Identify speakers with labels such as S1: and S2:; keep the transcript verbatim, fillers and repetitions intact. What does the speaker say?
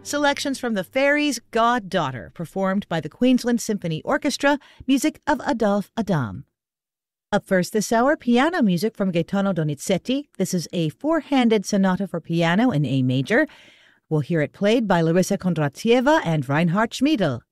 S1: Selections from The Fairies' Goddaughter, performed by the Queensland Symphony Orchestra, music of Adolphe Adam. Up first this hour, piano music from Gaetano Donizetti. This is a four-handed sonata for piano in A major. We'll hear it played by Larissa Kondratieva and Reinhard Schmiedel.